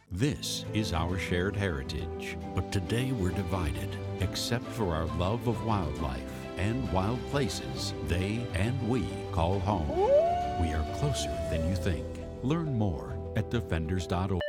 This is our shared heritage, but today we're divided. Except for our love of wildlife and wild places they and we call home. We are closer than you think. Learn more at defenders.org.